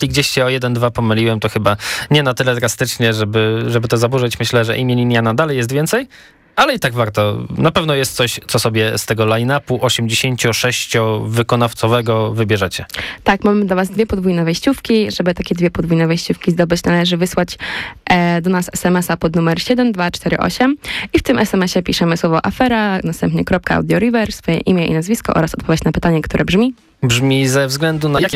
Jeśli gdzieś się o 1-2 pomyliłem, to chyba nie na tyle drastycznie, żeby to zaburzyć. Myślę, że imieniniana dalej jest więcej. Ale i tak warto. Na pewno jest coś, co sobie z tego line-upu 86-wykonawcowego wybierzecie. Tak, mamy dla was 2 podwójne wejściówki. Żeby takie 2 podwójne wejściówki zdobyć, należy wysłać do nas SMS-a pod numer 7248 i w tym SMS-ie piszemy słowo afera, następnie .audioriver, swoje imię i nazwisko oraz odpowiedź na pytanie, które brzmi: Brzmi ze względu na jakie